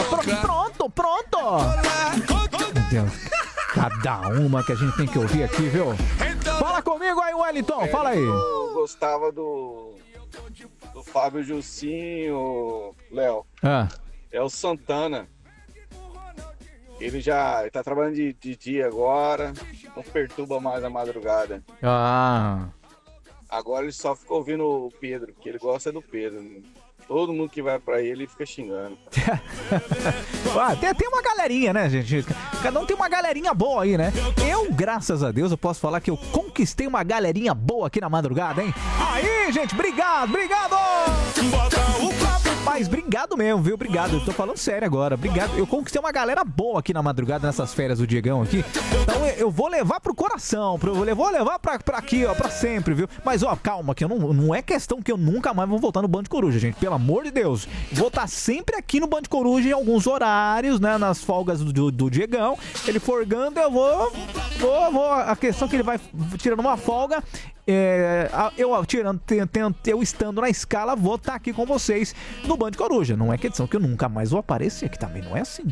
Pronto! Meu Deus, cada uma que a gente tem que ouvir aqui, viu? Fala comigo aí, Wellington, fala aí. Eu gostava do Fábio Jussinho, Léo. É o Santana. Ele tá trabalhando de dia agora, não perturba mais a madrugada. Agora ele só fica ouvindo o Pedro, que ele gosta do Pedro. Todo mundo que vai pra ele fica xingando. Tem uma galerinha, né, gente? Cada um tem uma galerinha boa aí, né? Eu, graças a Deus, eu posso falar que eu conquistei uma galerinha boa aqui na madrugada, hein? Aí, gente, obrigado! Mas obrigado mesmo, viu? Obrigado, eu tô falando sério agora. Obrigado, eu conquistei uma galera boa aqui na madrugada, nessas férias do Diegão aqui. Então eu vou levar pro coração, vou levar pra aqui, ó, pra sempre, viu? Mas, ó, calma, que não é questão que eu nunca mais vou voltar no Band Coruja, gente. Pelo amor de Deus. Vou estar sempre aqui no Band Coruja em alguns horários, né? Nas folgas do Diegão. Ele forgando, eu vou. A questão é que ele vai tirando uma folga. Eu estando na escala, vou estar aqui com vocês no Band Coruja. Não é questão que eu nunca mais vou aparecer, que também não é assim.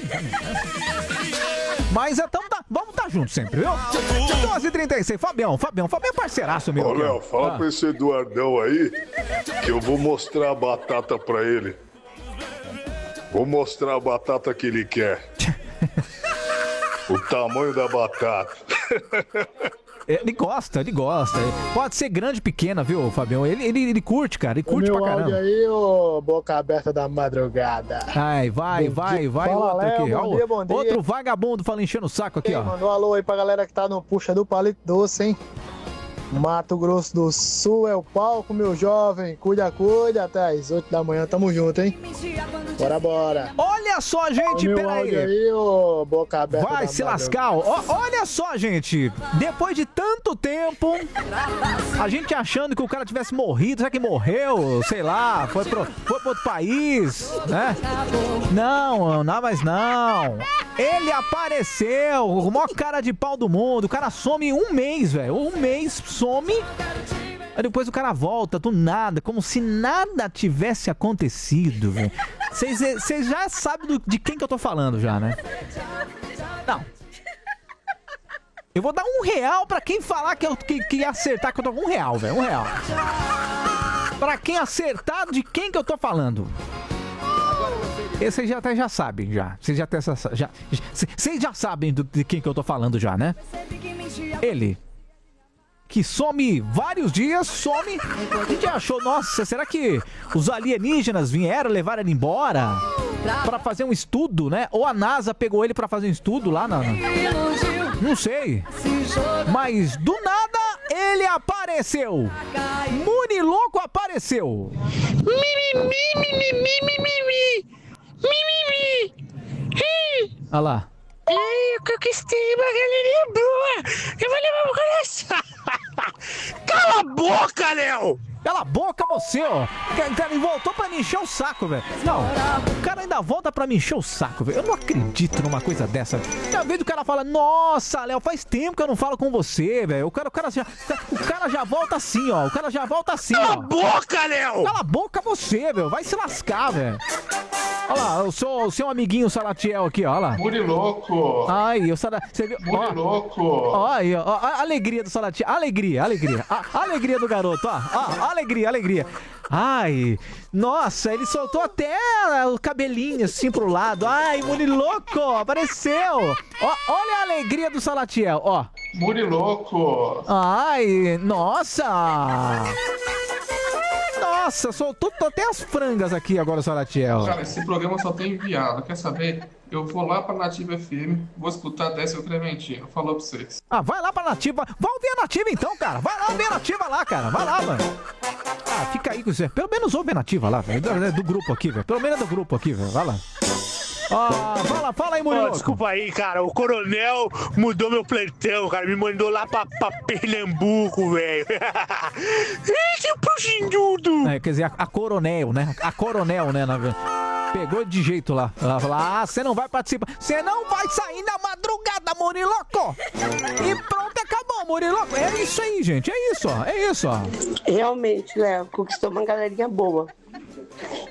Mas então vamos estar juntos sempre, viu? 12h36, Fabião é parceiraço, meu. Ô, Léo, fala pra esse Eduardão aí que eu vou mostrar a batata pra ele. Vou mostrar a batata que ele quer. O tamanho da batata. Ele gosta. Pode ser grande, pequena, viu, Fabião? Ele curte, cara. Ele curte pra caramba. Olha aí, ô boca aberta da madrugada. Ai, vai, Fala, outro aqui. Léo, bom dia. Outro vagabundo fala enchendo o saco aqui, ó. Mandou um alô aí pra galera que tá no Puxa do Palito Doce, hein? Mato Grosso do Sul é o palco, meu jovem. Cuida, até às 8 da manhã, tamo junto, hein? Bora. Olha só, gente, peraí. Aí, ô boca aberta. Vai se lascar. Olha só, gente. Depois de tanto tempo, a gente achando que o cara tivesse morrido, será que morreu? Sei lá, foi pro outro país, né? Não, mas não. Ele apareceu, o maior cara de pau do mundo. O cara some um mês, velho. Um mês some. Aí depois o cara volta do nada, como se nada tivesse acontecido, velho. Vocês já sabem de quem que eu tô falando já, né? Não. Eu vou dar R$1 pra quem falar que ia acertar, que eu tô com R$1, velho. R$1. Pra quem acertar de quem que eu tô falando. Vocês até já sabem, já. Vocês já sabem de quem que eu tô falando já, né? Ele. Que some vários dias, some. A gente achou, nossa, será que os alienígenas vieram, levaram ele embora? Pra fazer um estudo, né? Ou a NASA pegou ele pra fazer um estudo lá na... Não sei. Mas do nada ele apareceu. Muniloco apareceu. Olha lá. Eu conquistei uma galerinha boa. Eu vou levar pro coração. Cala a boca, Léo! Cala a boca você, ó. Ele voltou pra me encher o saco, velho. Não, o cara ainda volta pra me encher o saco, velho. Eu não acredito numa coisa dessa. Às vezes o cara fala, nossa, Léo, faz tempo que eu não falo com você, velho. O cara já volta assim, ó. Cala a boca, Léo! Cala a boca você, velho. Vai se lascar, velho. Olha lá, o seu amiguinho Salatiel aqui, ó. Olha lá. Muriloco. Ai, você viu? Muriloco. Ó, aí, ó. A alegria do Salatiel. Alegria. A alegria do garoto, ó. Alegria. Ai, nossa, ele soltou até o cabelinho assim pro lado. Ai, Muriloco, apareceu. Ó, olha a alegria do Salatiel, ó. Muriloco. Ai, nossa. Nossa, soltou até as frangas aqui agora, Salatiel. Cara, esse programa só tem enviado. Quer saber? Eu vou lá pra Nativa FM, vou escutar Décio Clementino. Falou pra vocês. Ah, vai lá pra Nativa. Vai ouvir a Nativa então, cara. Vai lá ouvir a Nativa lá, cara. Vai lá, mano. Ah, fica aí com você. Pelo menos ouve a Nativa lá, velho. Do grupo aqui, velho. Pelo menos é do grupo aqui, velho. Vai lá. Fala aí, Murilo. Desculpa aí, cara. O coronel mudou meu plantão, cara. Me mandou lá pra Pernambuco, velho. Seu proxindudo. Quer dizer, a coronel, né? Pegou de jeito lá. Ela falou, você não vai participar. Você não vai sair na madrugada, Muriloco. E pronto, acabou, Muriloco. É isso aí, gente. É isso, ó. Realmente, Léo, conquistou uma galerinha boa.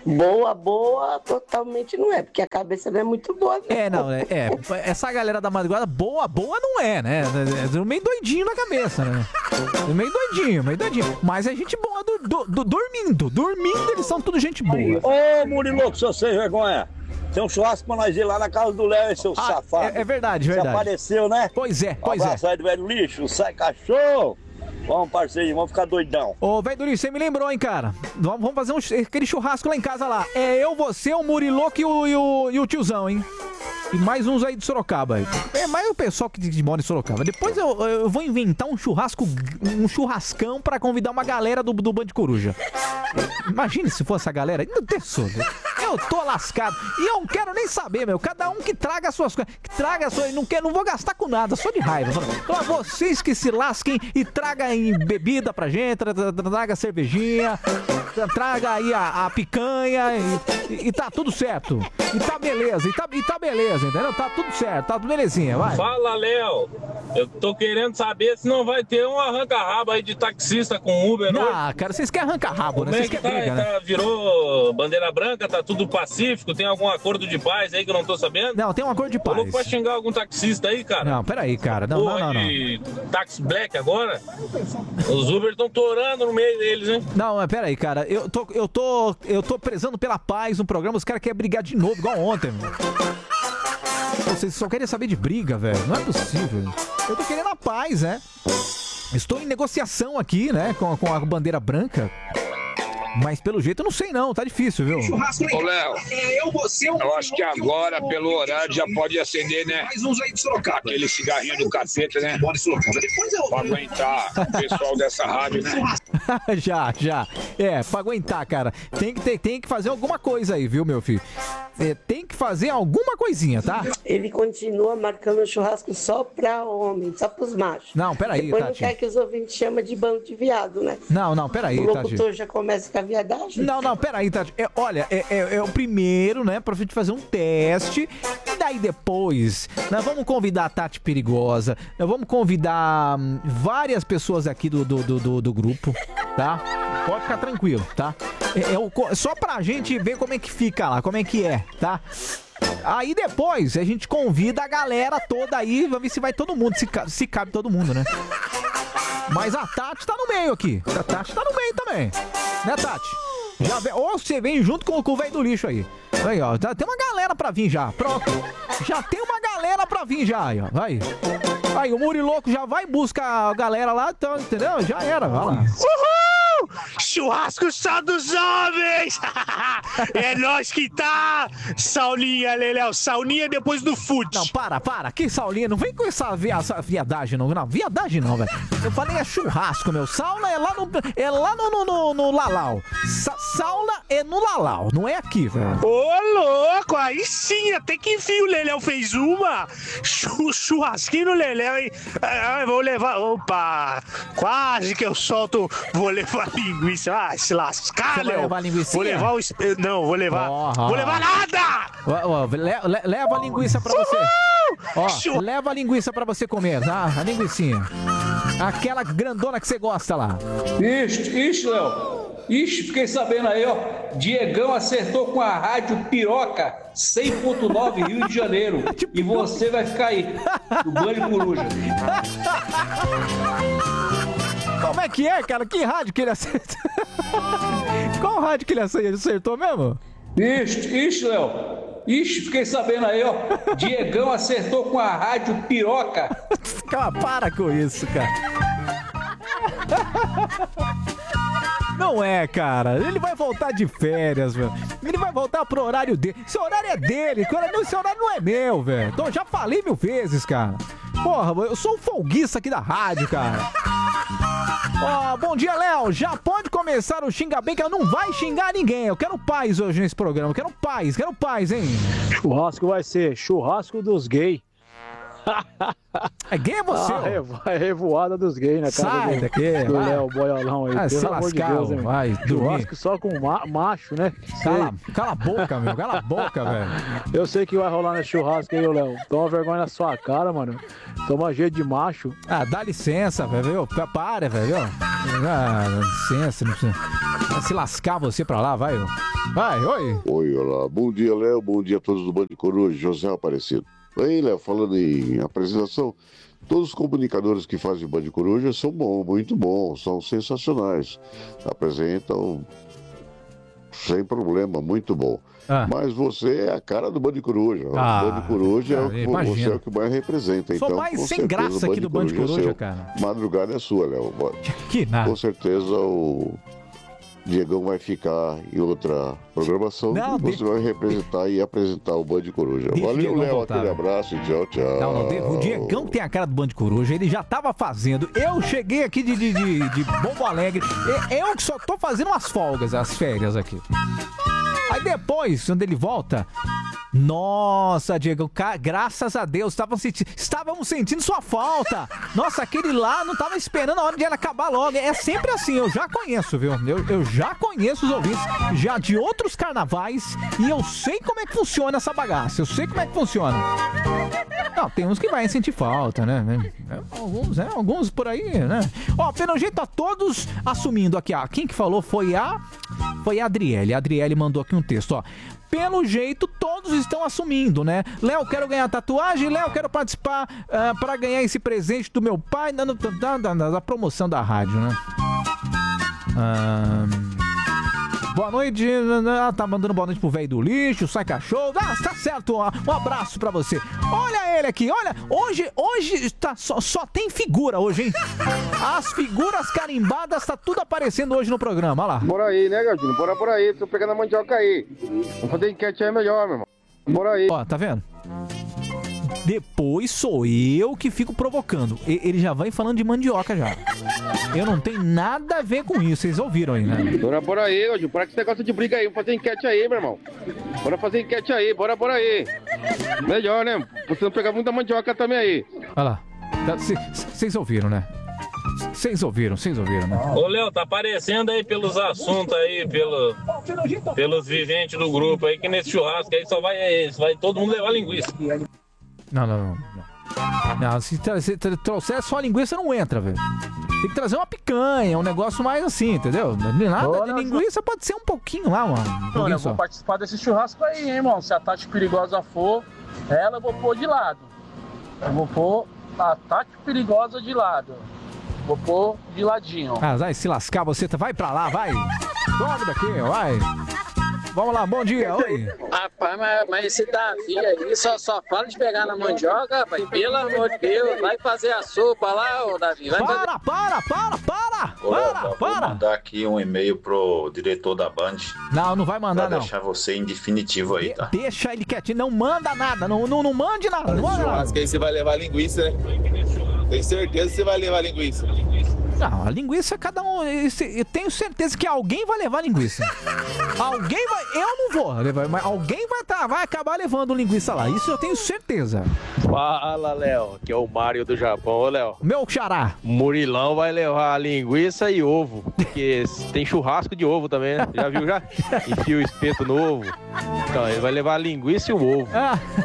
Boa, totalmente não é, porque a cabeça não é muito boa. Não. Essa galera da madrugada, boa não é, né? É meio doidinho na cabeça, né? Meio doidinho. Mas é gente boa dormindo. Dormindo, eles são tudo gente boa. Ô, Murilo, seu sem vergonha. Tem um churrasco pra nós ir lá na casa do Léo, seu safado. É verdade. Você apareceu, né? Pois é. Sai do velho lixo, sai cachorro. Vamos, parceiro, vamos ficar doidão. Ô, velho do lixo, você me lembrou, hein, cara? Vamos fazer aquele churrasco lá em casa lá. É eu, você, o Muriloco e o tiozão, hein? E mais uns aí de Sorocaba. É mais o pessoal que mora em Sorocaba. Depois eu vou inventar um churrascão pra convidar uma galera do Band Coruja. Imagine se fosse essa galera. Eu tô lascado. E eu não quero nem saber, meu. Cada um que traga as suas coisas. Que traga as suas... Não vou gastar com nada, só de raiva. Então, vocês que se lasquem e tragam bebida pra gente, traga cervejinha, traga aí a picanha e tá tudo certo. E tá beleza, entendeu? Tá tudo certo, tá tudo belezinha, vai. Fala, Léo. Eu tô querendo saber se não vai ter um arranca-rabo aí de taxista com Uber hoje. Cara, vocês querem arranca-rabo, né? Vocês querem briga, né? Virou bandeira branca, tá tudo pacífico, tem algum acordo de paz aí que eu não tô sabendo? Não, tem um acordo de paz. Não pode xingar algum taxista aí, cara? Não, peraí, cara. Não. Taxi Black agora? Os Uber estão torando no meio deles, hein? Não, mas peraí, cara. Eu tô prezando pela paz no programa, os caras querem brigar de novo, igual ontem, mano. Vocês só querem saber de briga, velho. Não é possível. Eu tô querendo a paz, né? Estou em negociação aqui, né? Com a bandeira branca. Mas pelo jeito eu não sei não, tá difícil, viu? Ô, Léo, eu acho que agora, pelo horário, já pode acender, né? Aquele cigarrinho do capeta, né? Pra aguentar o pessoal dessa rádio, né? Já. Pra aguentar, cara. Tem que fazer alguma coisa aí, viu, meu filho? Tem que fazer alguma coisinha, tá? Ele continua marcando churrasco só pra homens, só pros machos. Não, peraí, Depois Tati. não quer que os ouvintes chamem de bando de viado, né? Não, peraí, Tati. O Tati. locutor já começa com a viadagem? Não, peraí, Tati. Olha, é o primeiro, né, pra gente fazer um teste. E daí depois, nós vamos convidar a Tati Perigosa, nós vamos convidar várias pessoas aqui do grupo, tá? Pode ficar tranquilo, tá? Só pra gente ver como é que fica lá, como é que é, tá? Aí depois a gente convida a galera toda aí, vamos ver se vai todo mundo, se cabe todo mundo, né? Mas a Tati tá no meio aqui. A Tati tá no meio também. Né, Tati? Ou você vem junto com o velho do lixo aí. Aí, ó. Tem uma galera pra vir já. Pronto. Já tem uma galera pra vir já. Aí, ó. Aí, o Muriloco já vai buscar a galera lá, então, entendeu? Já era. Vai lá. Uhul! Churrasco só dos homens! É nós que tá! Saulinha, Leléo. Saulinha depois do fute. Não, para. Que saulinha? Não vem com essa viadagem, não. Não, viadagem não, velho. Eu falei é churrasco, meu. Sauna é lá no Lalau. Sauna é no Lalau, não é aqui, velho. Ô, louco! Aí sim, até que enfim o Leléo fez uma. Churrasquinho no Leléu, hein? Vou levar... Opa! Quase que eu solto... Vou levar linguiça. Ah, se lascar, Léo. Vai levar linguiça? Vou levar o... Não, vou levar... Vou levar nada! Leva a linguiça pra você. Ó, leva a linguiça pra você comer, tá? A linguicinha. Aquela grandona que você gosta lá. Ixi, Léo. Ixi, fiquei sabendo aí, ó. Diegão acertou com a rádio Piroca 100.9 Rio de Janeiro. E você vai ficar aí, do Band Coruja. Como é que é, cara? Que rádio que ele acertou? Qual rádio que ele acertou mesmo? Ixi, Léo. Ixi, fiquei sabendo aí, ó. Diegão acertou com a rádio Piroca. Calma, para com isso, cara. Não é, cara. Ele vai voltar de férias, velho. Ele vai voltar pro horário dele. Esse horário é dele. Esse horário não é meu, velho. Então, já falei 1000 vezes, cara. Porra, eu sou um folguista aqui da rádio, cara. Ó, bom dia, Léo. Já pode começar o Xinga Bem, que ela não vai xingar ninguém. Eu quero paz hoje nesse programa. Eu quero paz, hein? Churrasco vai ser churrasco dos gays. É gay é você? É revoada dos gays na casa Sai daqui, do Léo Boiolão aí. Ah, se lascar, de Deus, vai dormir. Churrasco só com macho, né? Cala a boca, meu. Cala a boca, velho. Eu sei que vai rolar nesse churrasco aí, Léo. Toma vergonha na sua cara, mano. Toma jeito de macho. Ah, dá licença, velho. Para, velho. Ah, dá licença. Não precisa... Vai se lascar você pra lá, vai. Vai, oi. Oi, olá. Bom dia, Léo. Bom dia a todos do Band Coruja. José Aparecido. Aí, Léo, falando em apresentação, todos os comunicadores que fazem Band Coruja são bons, muito bons, são sensacionais. Apresentam sem problema, muito bom. Mas você é a cara do Band Coruja. O Band Coruja você é o que mais representa. Sou então, mais sem graça aqui do Band Coruja, cara. Madrugada é sua, Léo. Que nada. Com certeza o Diegão vai ficar em outra programação e você vai representar e apresentar o Band Coruja. Valeu, Léo. Aquele abraço e tchau, tchau. O Diegão tem a cara do Band Coruja, ele já tava fazendo. Eu cheguei aqui de Bombo Alegre. Eu que só tô fazendo umas folgas, as férias aqui. Aí depois, quando ele volta... Nossa, Diego, graças a Deus, estávamos sentindo sua falta. Nossa, aquele lá não estava esperando a hora de ela acabar logo. É sempre assim, eu já conheço, viu? Eu já conheço os ouvintes, já de outros carnavais, e eu sei como é que funciona essa bagaça. Eu sei como é que funciona. Não, tem uns que vai sentir falta, né? Alguns por aí, né? Ó, pelo jeito, tá todos assumindo aqui, ó. Quem que falou foi a Adriele. A Adriele mandou aqui um texto, ó. Pelo jeito, todos estão assumindo, né? Léo, quero ganhar tatuagem. Léo, quero participar pra ganhar esse presente do meu pai da promoção da rádio, né? Boa noite. Tá mandando boa noite pro velho do lixo, sai cachorro. Tá certo. Um abraço pra você. Olha ele aqui, olha. Hoje tá, só tem figura hoje, hein? As figuras carimbadas tá tudo aparecendo hoje no programa, olha lá. Bora aí, né, Galdino? Bora por aí. Tô pegando a mandioca aí. Vamos fazer enquete aí melhor, meu irmão. Bora aí. Ó, tá vendo? Depois sou eu que fico provocando. Ele já vai falando de mandioca já. Eu não tenho nada a ver com isso, vocês ouviram aí, né? Bora por aí, Galdino. Para que esse negócio de briga aí. Vamos fazer enquete aí, meu irmão. Bora fazer enquete aí, bora aí. Melhor, né? Você não pegar muita mandioca também aí. Olha lá. Vocês ouviram, né? Vocês ouviram, né? Ô, Léo, tá aparecendo aí pelos assuntos aí, pelos viventes do grupo aí, que nesse churrasco aí só vai todo mundo levar linguiça. Não, se trouxer só a linguiça não entra, velho. Tem que trazer uma picanha, um negócio mais assim, entendeu? Nada de linguiça, pode ser um pouquinho lá, mano. Olha, eu vou participar desse churrasco aí, hein, irmão. Se a Tati Perigosa for, ela eu vou pôr de lado. Eu vou pôr a Tati Perigosa de lado. Vou pôr de ladinho. Vai se lascar, você vai pra lá, vai. Sobe daqui, vai. Vamos lá, bom dia, oi. Rapaz, mas esse Davi aí só fala de pegar na mandioca, rapaz. Pelo amor de Deus, vai fazer a sopa lá, ô Davi. Vai Para! Vou mandar aqui um e-mail pro diretor da Band. Não vai mandar, pra deixar você em definitivo aí, tá? Deixa ele quietinho, não manda nada, não mande nada. Não manda nada. Acho que aí você vai levar linguiça, né? Tem certeza que você vai levar linguiça. Não, a linguiça cada um... Eu tenho certeza que alguém vai levar linguiça. Alguém vai... Eu não vou levar, mas alguém vai acabar levando linguiça lá. Isso eu tenho certeza. Fala, Léo. Que é o Mário do Japão. Ô, Léo. Meu xará. Murilão vai levar linguiça e ovo. Porque tem churrasco de ovo também, né? Já viu já? Enfia o espeto no ovo. Então, ele vai levar a linguiça e o ovo.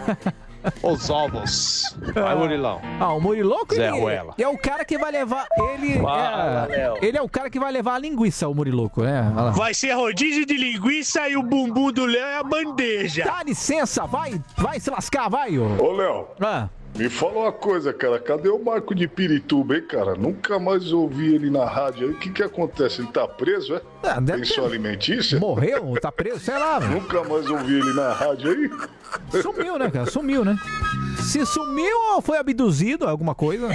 Os ovos. Vai, Murilão. O Muriloco Zé Ruela. É o cara que vai levar. Ele é o cara que vai levar a linguiça, o Muriloco, né? Vai ser rodízio de linguiça e o bumbum do Léo é a bandeja. Dá licença, vai se lascar, vai. Ô, Léo. Me fala uma coisa, cara. Cadê o Marco de Pirituba, hein, cara? Nunca mais ouvi ele na rádio. O que acontece? Ele tá preso, é? Pensão alimentícia? Morreu? Tá preso? Sei lá, velho. Nunca mais ouvi ele na rádio aí? Sumiu, né, cara? Sumiu, né? Se sumiu ou foi abduzido, alguma coisa?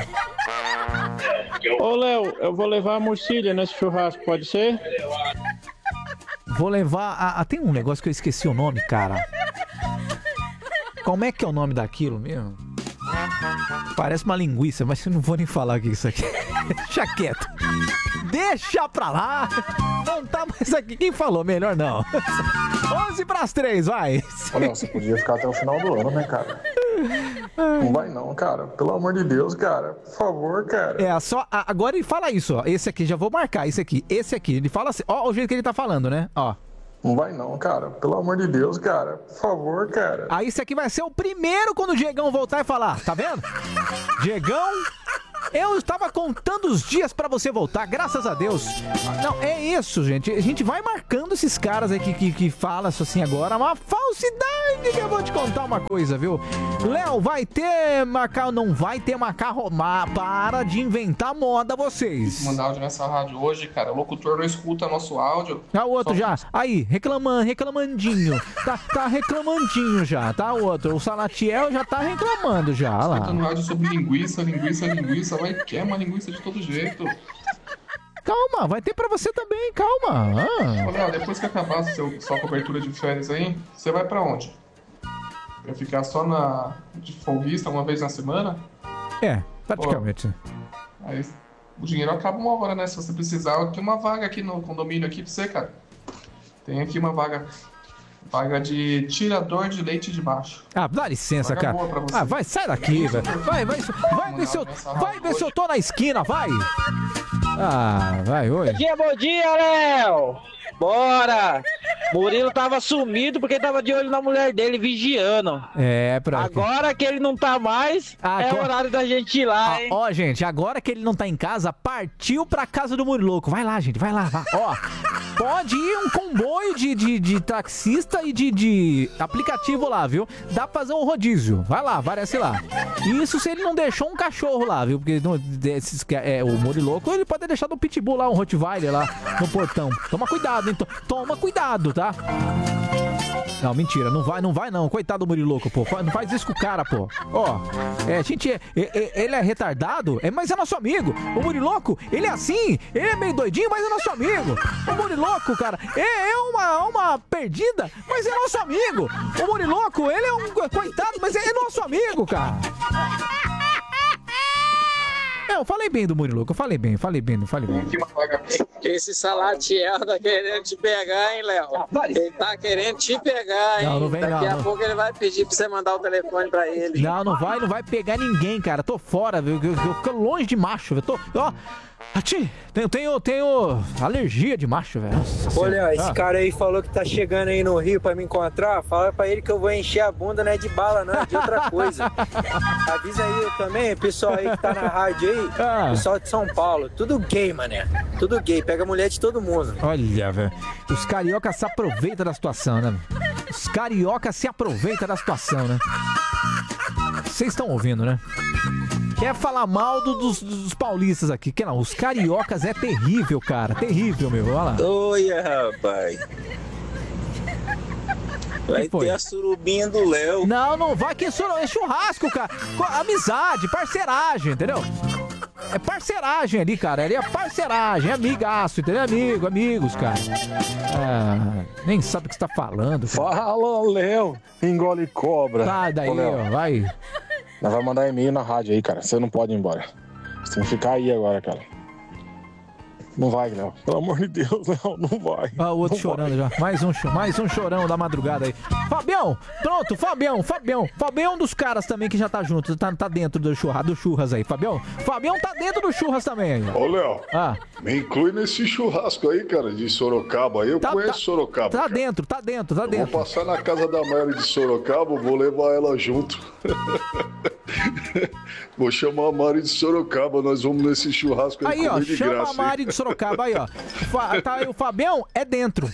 Ô, Léo, eu vou levar a Murcília nesse churrasco, pode ser? Vou levar... Tem um negócio que eu esqueci o nome, cara. Como é que é o nome daquilo mesmo? Parece uma linguiça, mas eu não vou nem falar o que é isso aqui. Deixa quieto. Deixa pra lá. Não tá mais aqui. Quem falou? Melhor não. 11 pras 3, vai. Olha, você podia ficar até o final do ano, né, cara? Não vai não, cara. Pelo amor de Deus, cara. Por favor, cara. Agora ele fala isso, ó. Esse aqui, já vou marcar, esse aqui. Ele fala assim, ó o jeito que ele tá falando, né? Ó. Não vai não, cara. Pelo amor de Deus, cara. Por favor, cara. Aí esse aqui vai ser o primeiro quando o Diegão voltar e falar, tá vendo? Diegão, eu estava contando os dias pra você voltar, graças a Deus. Não, é isso, gente. A gente vai marcando esses caras aí que falam isso assim agora. Uma falsidade que eu vou te contar uma coisa, viu? Léo, vai ter Macau, não vai ter Macau. Para de inventar moda, vocês. Mandar áudio nessa rádio hoje, cara. O locutor não escuta nosso áudio. Tá o outro já. Aí, reclamandinho. Tá reclamandinho já, tá o outro. O Salatiel já tá reclamando já, lá. Escutando áudio sobre linguiça. Vai queima a linguiça de todo jeito. Calma, vai ter pra você também, calma. Léo, depois que acabar sua cobertura de férias aí, você vai pra onde? Vai ficar só de folguista uma vez na semana? É, praticamente. Aí o dinheiro acaba uma hora, né? Se você precisar, tem uma vaga aqui no condomínio aqui pra você, cara. Tem aqui uma vaga de tirador de leite de baixo. Dá licença, cara. Vai, sai daqui, velho. Vai ver se eu tô na esquina, vai. Vai, oi. Bom dia, Léo. Bora. Murilo tava sumido porque tava de olho na mulher dele, vigiando. Agora que ele não tá mais, é horário da gente ir lá, hein? Ó, gente, agora que ele não tá em casa, partiu pra casa do Muriloco. Vai lá, gente, vai lá. Ó, pode ir um comboio de taxista e de aplicativo lá, viu? Dá pra fazer um rodízio. Vai lá, aparece lá. Isso se ele não deixou um cachorro lá, viu? Porque o Muriloco, ele pode ter deixado um pitbull lá, um Rottweiler lá no portão. Toma cuidado, hein? Toma cuidado, tá? Não, mentira, não vai não. Coitado do Muriloco, pô. Não faz isso com o cara, pô. Ó, ele é retardado, mas é nosso amigo. O Muriloco, ele é assim, ele é meio doidinho, mas é nosso amigo. O Muriloco, cara, é uma perdida, mas é nosso amigo. O Muriloco, ele é um coitado, mas é nosso amigo, cara. Eu falei bem do Muriloco, eu falei bem. Esse Salatiel tá querendo te pegar, hein, Léo? Ele tá querendo te pegar, hein? Não vem Daqui a pouco ele vai pedir pra você mandar o telefone pra ele. Não vai pegar ninguém, cara. Tô fora, viu? Eu fico longe de macho, velho. Tenho alergia de macho, velho. Ô, Léo, esse cara aí falou que tá chegando aí no Rio pra me encontrar. Fala pra ele que eu vou encher a bunda, não é de bala, não, é de outra coisa. Avisa aí também, pessoal aí que tá na rádio aí, pessoal de São Paulo. Tudo gay, mané. Tudo gay, pega a mulher de todo mundo. Olha, velho. Os cariocas se aproveitam da situação, né? Os cariocas se aproveitam da situação, né? Vocês estão ouvindo, né? Quer falar mal dos paulistas aqui? Quer não? Os cariocas é terrível, cara. Terrível, meu. Olha lá. Oi, rapaz. Vai ter a surubinha do Léo. Não vai. Que surubinha? É churrasco, cara. Amizade, parceragem, entendeu? É parceragem ali, cara. Ali é parceragem, é amigaço, entendeu? Amigos, cara. Nem sabe o que você tá falando, cara. Fala, Léo. Engole cobra. Sai daí, ó, vai. Nós vamos mandar e-mail na rádio aí, cara. Você não pode ir embora. Você tem que ficar aí agora, cara. Não vai, Léo. Pelo amor de Deus, Léo, não vai. O outro não chorando vai. Já. Mais um chorão da madrugada aí. Fabião, pronto, Fabião é um dos caras também que já tá junto, tá dentro do churras aí, Fabião tá dentro do churras também aí. Ô, Léo, me inclui nesse churrasco aí, cara, de Sorocaba. Eu conheço Sorocaba. Tá dentro. Vou passar na casa da Mary de Sorocaba, vou levar ela junto. Vou chamar a Mari de Sorocaba, nós vamos nesse churrasco aí, ó, de chama graça, a Mari de Sorocaba aí, ó. Tá aí o Fabião, é dentro.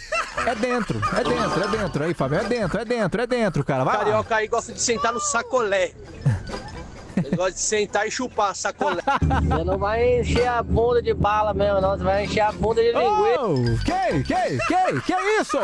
Aí, Fabião, é dentro, cara. Vai. Carioca aí gosta de sentar no sacolé. Ele gosta de sentar e chupar sacolé. Você não vai encher a bunda de bala mesmo, não. Você vai encher a bunda de linguiça. Que isso?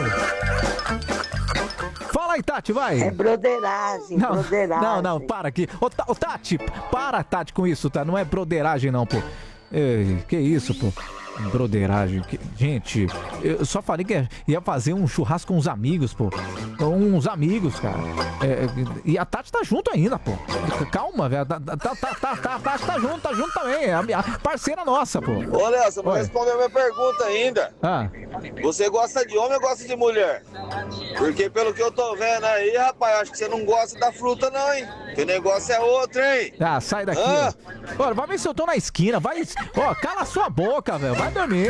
Fala aí, Tati, vai. É broderagem, broderagem. Não, para aqui. Ô, Tati, Tati, com isso, tá? Não é broderagem, não, pô. Ei, que isso, pô. Broderagem. Gente, eu só falei que ia fazer um churrasco com uns amigos, pô. Uns amigos, cara. E a Tati tá junto ainda, pô. Calma, velho. A Tati tá junto também. É a parceira nossa, pô. Ô, Léo, você não respondeu a minha pergunta ainda. Você gosta de homem ou gosta de mulher? Porque pelo que eu tô vendo aí, rapaz, acho que você não gosta da fruta não, hein? Que o negócio é outro, hein? Ah, sai daqui. Olha, vai ver se eu tô na esquina. Vai. Ó, cala a sua boca, velho. Vai dormir.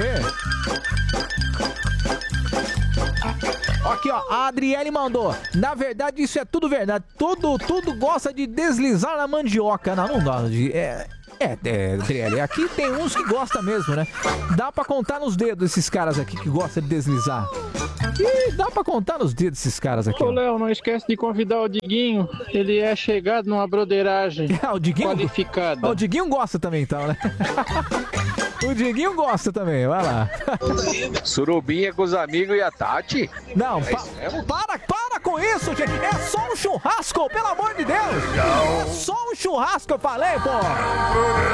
Aqui, ó, a Adriele mandou. Na verdade, isso é tudo verdade. Tudo gosta de deslizar na mandioca. Não dá. Adriele, aqui tem uns que gostam mesmo, né? Dá pra contar nos dedos esses caras aqui que gostam de deslizar. E dá pra contar nos dedos esses caras aqui. Ô, Léo, não esquece de convidar o Diguinho. Ele é chegado numa broderagem o Diguinho qualificada. O Diguinho gosta também, então, né? O Diguinho gosta também, vai lá. Surubinha com os amigos e a Tati? Não, para com isso, gente. É só um churrasco, pelo amor de Deus. É só um churrasco, eu falei, pô.